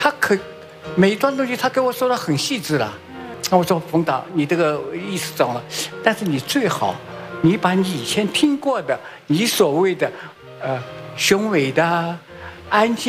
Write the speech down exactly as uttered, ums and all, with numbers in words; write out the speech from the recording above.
他可每一段东西他跟我说的很细致了。那我说冯导，你这个意思懂了，但是你最好你把你以前听过的，你所谓的呃雄伟的、安静。